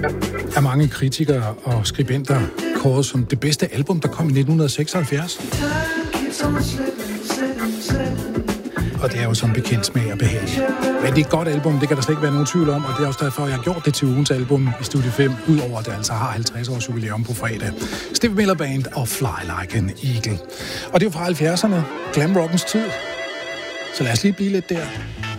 er mange kritikere og skribenter kåret som det bedste album, der kom i 1976. Og det er jo som bekendt smag og behag. Men det er et godt album, det kan der slet ikke være nogen tvivl om, og det er også derfor, jeg har gjort det til ugens album i Studie 5, udover at det altså har 50 års jubilæum på fredag. Steve Miller Band og Fly Like an Eagle. Og det er jo fra 70'erne, glam rockens tid. Så lad os lige blive lidt der.